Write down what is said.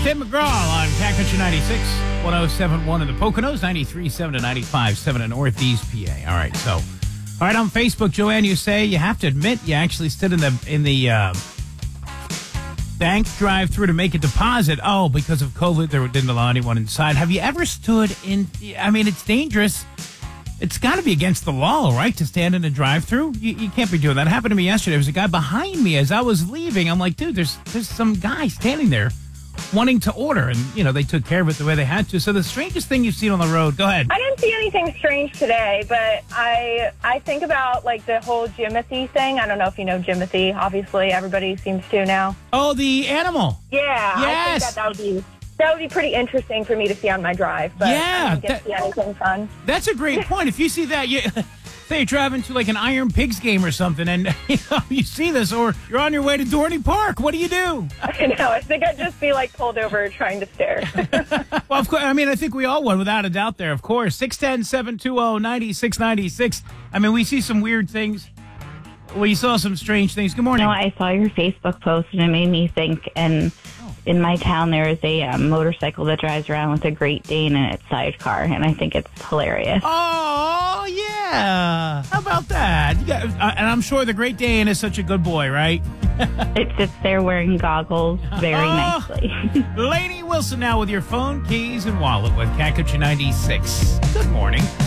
Tim McGraw on Cat Country 96, 107.1 in the Poconos, 93.7 to 95.7 in Northeast PA. All right, on Facebook, Joanne, you say you have to admit you actually stood in the bank drive-thru to make a deposit. Oh, because of COVID, they didn't allow anyone inside. Have you ever stood in? I mean, it's dangerous. It's got to be against the law, right, to stand in a drive-thru? You can't be doing that. It happened to me yesterday. There was a guy behind me as I was leaving. I'm like, dude, there's some guy standing there wanting to order, and they took care of it the way they had to. So the strangest thing you've seen on the road, go ahead. I didn't see anything strange today, but I think about like the whole Jimothy thing. I don't know if you know Jimothy. Obviously, everybody seems to now. Oh, the animal. Yeah, Yes. I think that would be pretty interesting for me to see on my drive. But Yeah, I didn't get to see anything fun. That's a great point. If you see that, say you're driving to like an Iron Pigs game or something, and you see this, or you're on your way to Dorney Park, what do you do? I know. I think I'd just be like pulled over trying to stare. Well, of course. I mean, I think we all would, without a doubt. There, of course. 610-720-9696. I mean, we see some weird things. We saw some strange things. Good morning. No, I saw your Facebook post and it made me think. And in my town, there is a motorcycle that drives around with a Great Dane in its sidecar, and I think it's hilarious. Oh, yeah. How about that? And I'm sure the Great Dane is such a good boy, right? It sits there wearing goggles very nicely. Lainey Wilson now with your phone, keys, and wallet with Cat Country 96. Good morning.